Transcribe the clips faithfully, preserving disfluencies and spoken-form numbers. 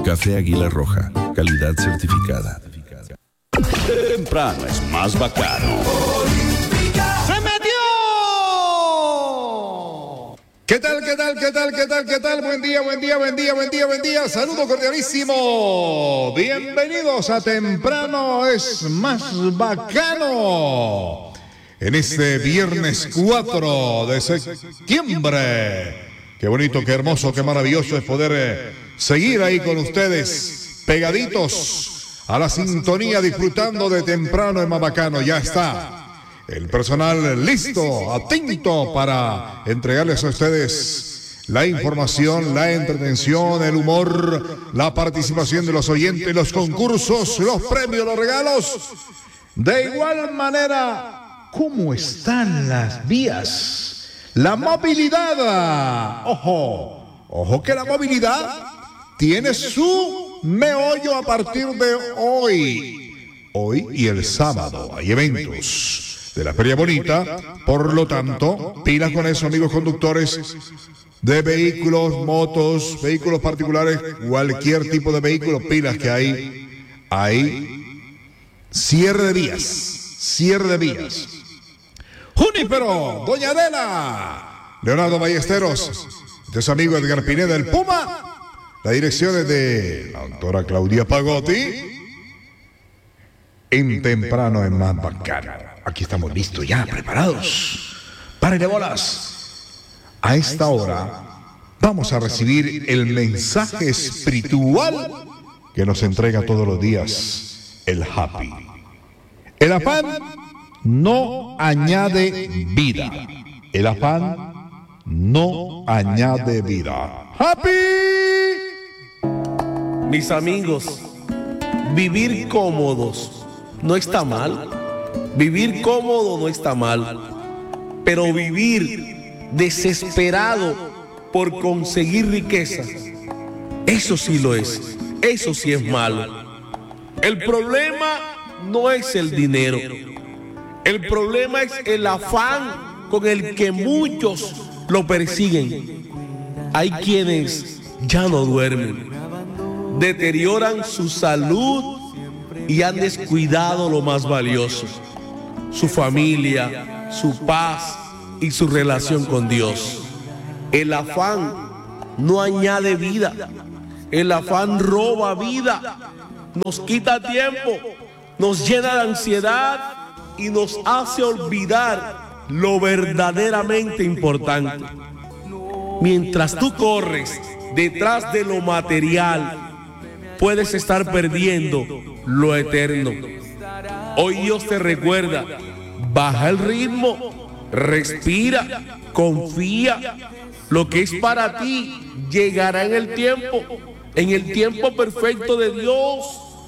Café Águila Roja, calidad certificada. Temprano es más bacano. ¡Se metió! ¿Qué tal, qué tal, qué tal, qué tal, qué tal? Buen día, buen día, buen día, buen día, buen día. Saludo cordialísimo. Bienvenidos a Temprano es más bacano. En este viernes cuatro de septiembre. Qué bonito, qué hermoso, qué maravilloso es poder eh, seguir ahí con ustedes, pegaditos a la sintonía, disfrutando de Temprano es más bacano. Ya está el personal listo, atento para entregarles a ustedes la información, la entretención, el humor, la participación de los oyentes, los concursos, los premios, los regalos. De igual manera, ¿cómo están las vías? La movilidad. Ojo, ojo que la movilidad tiene su meollo a partir de hoy. Hoy y el sábado hay eventos de la Feria Bonita. Por lo tanto, pilas con eso, amigos conductores de vehículos, motos, vehículos particulares, cualquier tipo de vehículo, pilas que hay. Hay cierre de vías, cierre de vías. Junípero, Doña Adela, Leonardo Ballesteros, de su amigo Edgar Pineda, el Puma. La dirección es de la doctora Claudia Pagotti. En Temprano es más bacano. Aquí estamos listos ya, preparados. Párenle bolas. A esta hora vamos a recibir el mensaje espiritual que nos entrega todos los días el Happy. El afán no añade vida. El afán no añade vida. ¡Happy! Mis amigos, vivir cómodos no está mal. Vivir cómodo no está mal. Pero vivir desesperado por conseguir riqueza, eso sí lo es. Eso sí es malo. El problema no es el dinero. El problema es el afán con el que muchos lo persiguen. Hay quienes ya no duermen, deterioran su salud y han descuidado lo más valioso: su familia, su paz y su relación con Dios. El afán no añade vida. El afán roba vida, nos quita tiempo, nos llena de ansiedad y nos hace olvidar lo verdaderamente importante. Mientras tú corres detrás de lo material, puedes estar perdiendo lo eterno. Hoy Dios te recuerda: baja el ritmo, respira, confía. Lo que es para ti llegará en el tiempo, en el tiempo perfecto de Dios.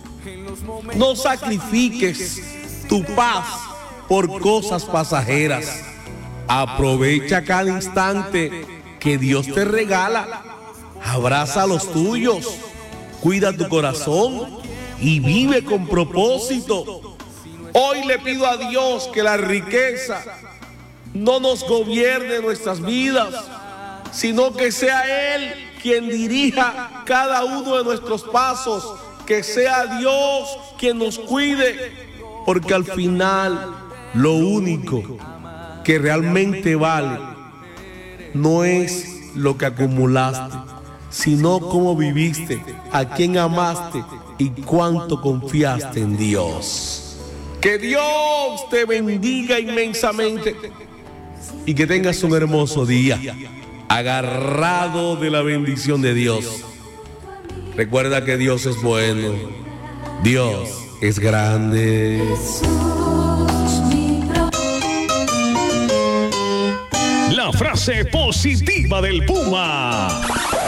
No sacrifiques tu paz por cosas pasajeras. Aprovecha cada instante que Dios te regala. Abraza a los tuyos, cuida tu corazón y vive con propósito. Hoy le pido a Dios que la riqueza no nos gobierne nuestras vidas, sino que sea Él quien dirija cada uno de nuestros pasos, que sea Dios quien nos cuide, porque al final lo único que realmente vale no es lo que acumulaste, sino cómo viviste, a quién amaste y cuánto confiaste en Dios. Que Dios te bendiga inmensamente y que tengas un hermoso día, agarrado de la bendición de Dios. Recuerda que Dios es bueno, Dios es grande. La frase positiva del Puma.